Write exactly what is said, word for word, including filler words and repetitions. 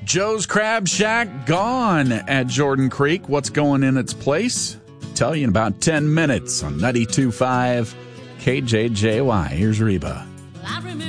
Joe's Crab Shack gone at Jordan Creek. What's going in its place? Tell you in about ten minutes on ninety-two point five K J J Y. Here's Reba.